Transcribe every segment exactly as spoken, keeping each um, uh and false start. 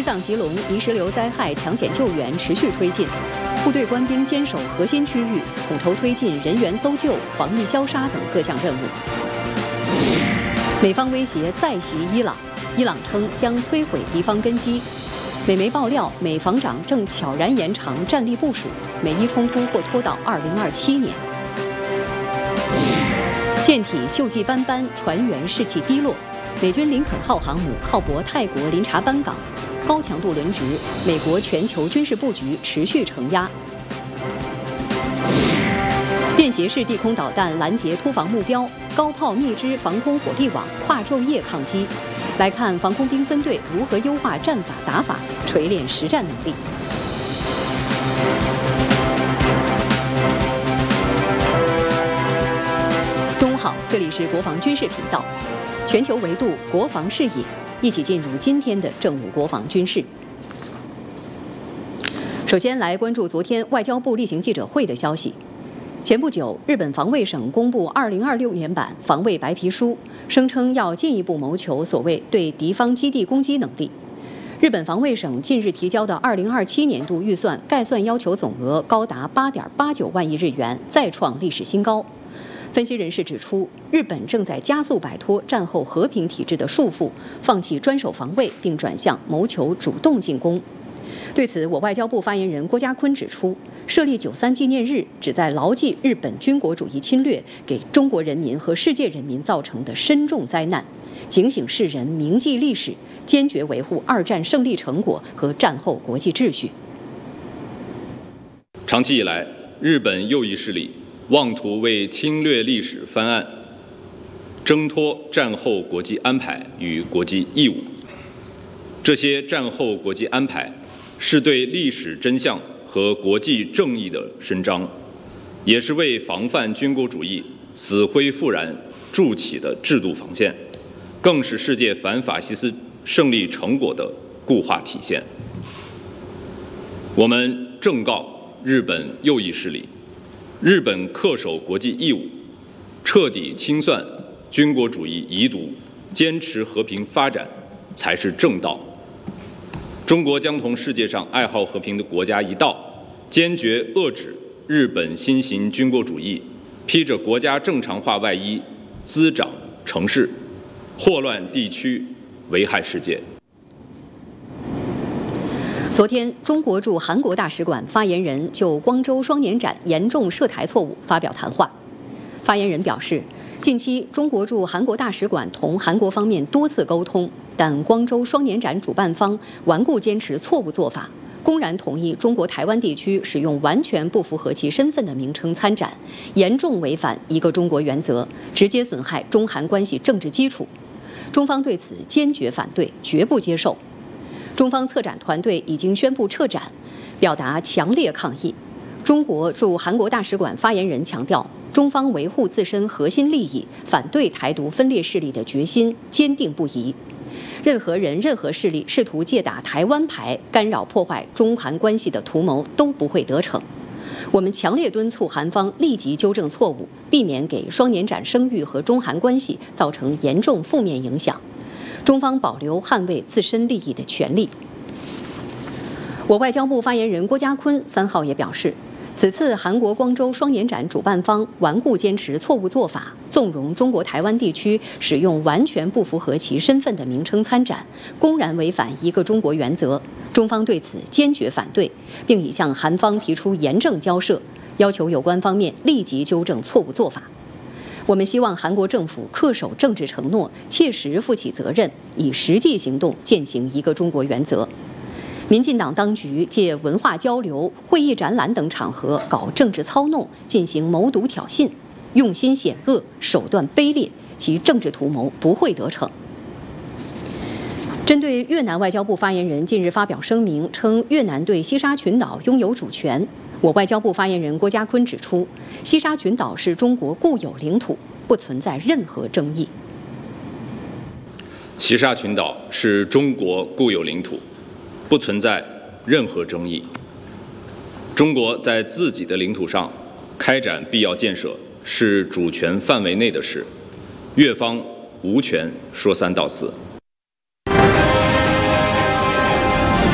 藏吉隆泥石流灾害抢险救援持续推进，部队官兵坚守核心区域，统筹推进人员搜救、防疫消杀等各项任务。美方威胁再袭伊朗，伊朗称将摧毁敌方根基。美媒爆料，美防长正悄然延长战力部署，美伊冲突或拖到二零二七年。舰体锈迹斑斑，船员士气低落。美军林肯号航母靠泊泰国林察班港，高强度轮值，美国全球军事布局持续承压。便携式地空导弹拦截突防目标，高炮密支防空火力网，跨昼夜抗击。来看防空兵分队如何优化战法打法，锤炼实战能力。中午好，这里是国防军事频道。全球维度，国防视野，一起进入今天的正午国防军事。首先来关注昨天外交部例行记者会的消息。前不久，日本防卫省公布二零二六年版防卫白皮书，声称要进一步谋求所谓对敌方基地攻击能力。日本防卫省近日提交的二零二七年度预算概算要求总额高达八点八九万亿日元，再创历史新高。分析人士指出，日本正在加速摆脱战后和平体制的束缚，放弃专守防卫，并转向谋求主动进攻。对此，我外交部发言人郭家坤指出，设立九三纪念日旨在牢记日本军国主义侵略给中国人民和世界人民造成的深重灾难，警醒世人铭记历史，坚决维护二战胜利成果和战后国际秩序。 长期以来，日本右翼势力妄图为侵略历史翻案，挣脱战后国际安排与国际义务。这些战后国际安排是对历史真相和国际正义的伸张，也是为防范军国主义死灰复燃筑起的制度防线，更是世界反法西斯胜利成果的固化体现。我们正告日本右翼势力，日本恪守国际义务，彻底清算军国主义遗毒，坚持和平发展才是正道。中国将同世界上爱好和平的国家一道，坚决遏制日本新型军国主义披着国家正常化外衣滋长城市，祸乱地区，危害世界。 昨天，中国驻韩国大使馆发言人就光州双年展严重涉台错误发表谈话。发言人表示，近期中国驻韩国大使馆同韩国方面多次沟通，但光州双年展主办方顽固坚持错误做法，公然同意中国台湾地区使用完全不符合其身份的名称参展，严重违反一个中国原则，直接损害中韩关系政治基础。中方对此坚决反对，绝不接受。中方策展团队已经宣布撤展，表达强烈抗议。中国驻韩国大使馆发言人强调，中方维护自身核心利益、反对台独分裂势力的决心坚定不移。任何人、任何势力试图借打台湾牌干扰破坏中韩关系的图谋都不会得逞。我们强烈敦促韩方立即纠正错误，避免给双年展声誉和中韩关系造成严重负面影响。中方保留捍卫自身利益的权利。我外交部发言人郭家坤三号也表示，此次韩国光州双年展主办方顽固坚持错误做法，纵容中国台湾地区使用完全不符合其身份的名称参展，公然违反一个中国原则。中方对此坚决反对，并已向韩方提出严正交涉，要求有关方面立即纠正错误做法。我们希望韩国政府恪守政治承诺，切实负起责任，以实际行动践行一个中国原则。民进党当局借文化交流、会议展览等场合搞政治操弄，进行谋独挑衅，用心险恶，手段卑劣，其政治图谋不会得逞。针对越南外交部发言人近日发表声明，称越南对西沙群岛拥有主权，我外交部发言人郭家坤指出，西沙群岛是中国固有领土，不存在任何争议。 西沙群岛是中国固有领土，不存在任何争议。中国在自己的领土上开展必要建设是主权范围内的事，越方无权说三道四。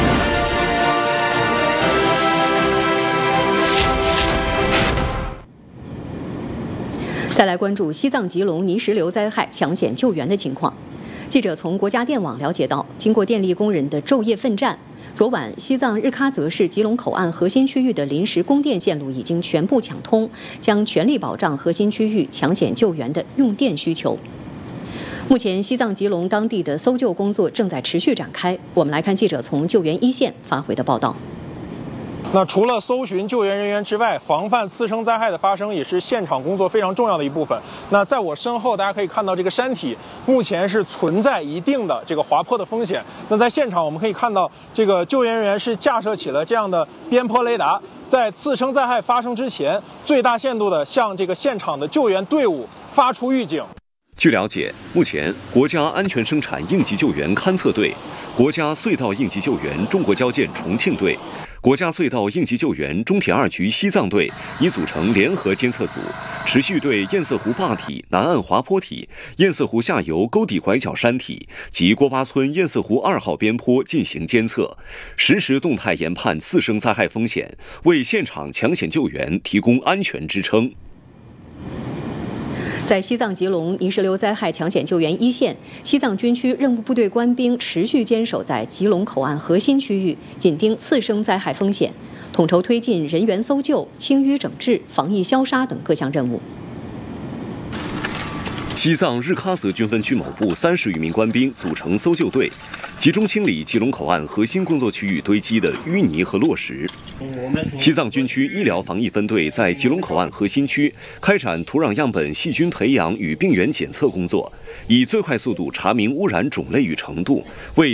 再来关注西藏吉隆泥石流灾害抢险救援的情况。记者从国家电网了解到，经过电力工人的昼夜奋战，昨晚西藏日喀则市吉隆口岸核心区域的临时供电线路已经全部抢通，将全力保障核心区域抢险救援的用电需求。目前，西藏吉隆当地的搜救工作正在持续展开。我们来看记者从救援一线发回的报道。 那除了搜寻救援人员之外，防范次生灾害的发生也是现场工作非常重要的一部分。那在我身后，大家可以看到这个山体目前是存在一定的这个滑坡的风险。那在现场我们可以看到，这个救援人员是架设起了这样的边坡雷达，在次生灾害发生之前，最大限度的向这个现场的救援队伍发出预警。 据了解，目前国家安全生产应急救援勘测队、国家隧道应急救援中国交建重庆队、国家隧道应急救援中铁二局西藏队已组成联合监测组，持续对堰塞湖坝体、南岸滑坡体、堰塞湖下游沟底拐角山体及郭巴村堰塞湖二号边坡进行监测，实时动态研判次生灾害风险，为现场抢险救援提供安全支撑。 在西藏吉隆泥石流灾害抢险救援一线，西藏军区任务部队官兵持续坚守在吉隆口岸核心区域，紧盯次生灾害风险，统筹推进人员搜救、清淤整治、防疫消杀等各项任务。 西藏日喀则军分区某部三十余名官兵组成搜救队，集中清理吉隆口岸核心工作区域堆积的淤泥和落石。西藏军区医疗防疫分队在吉隆口岸核心区开展土壤样本细菌培养与病原检测工作，以最快速度查明污染种类与程度，为